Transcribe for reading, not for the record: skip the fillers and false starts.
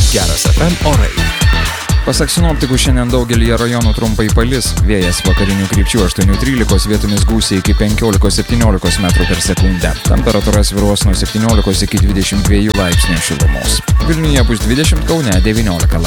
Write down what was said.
Geras FM orai. Pasak sinoptikų, šiandien daugelį rajonų trumpai palis. Vėjas vakarinių krypčių 8-13, vietomis gūsiai iki 15-17 metrų per sekundę. Temperatūra svyruos nuo 17 iki 22 laipsnių šilumos. Vilniuje bus 20, Kaune 19 laipsnių.